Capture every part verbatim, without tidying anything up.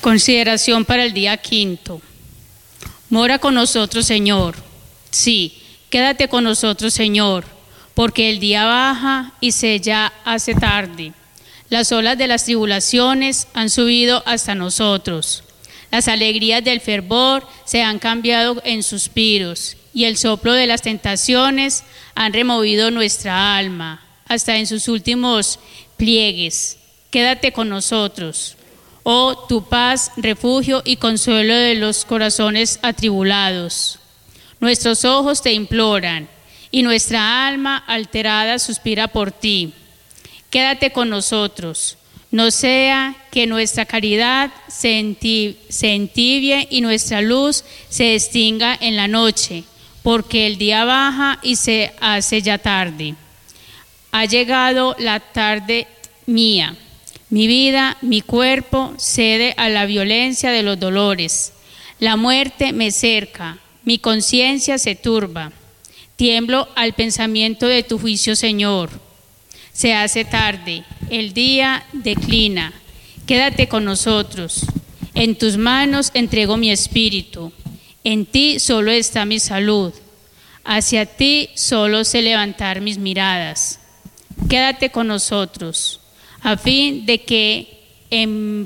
Consideración para el día quinto. Mora con nosotros, Señor. Sí, quédate con nosotros, Señor, porque el día baja y se ya hace tarde. Las olas de las tribulaciones han subido hasta nosotros. Las alegrías del fervor se han cambiado en suspiros, y el soplo de las tentaciones han removido nuestra alma hasta en sus últimos pliegues. Quédate con nosotros. Oh, tu paz, refugio y consuelo de los corazones atribulados. Nuestros ojos te imploran y nuestra alma alterada suspira por ti. Quédate con nosotros. No sea que nuestra caridad se entibie y nuestra luz se extinga en la noche, porque el día baja y se hace ya tarde. Ha llegado la tarde mía. Mi vida, mi cuerpo cede a la violencia de los dolores. La muerte me cerca, mi conciencia se turba. Tiemblo al pensamiento de tu juicio, Señor. Se hace tarde, el día declina. Quédate con nosotros. En tus manos entrego mi espíritu. En ti solo está mi salud. Hacia ti solo sé levantar mis miradas. Quédate con nosotros, a fin de que em,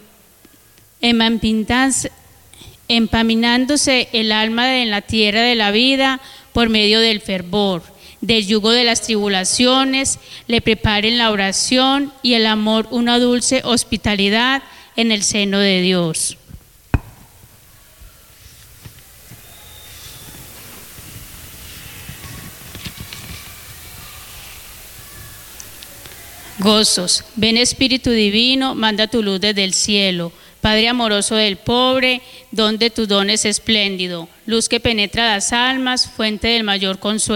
empaminándose el alma en la tierra de la vida por medio del fervor, del yugo de las tribulaciones, le preparen la oración y el amor una dulce hospitalidad en el seno de Dios. Gozos, ven Espíritu Divino, manda tu luz desde el cielo. Padre amoroso del pobre, don de tus dones espléndido, luz que penetra las almas, fuente del mayor consuelo.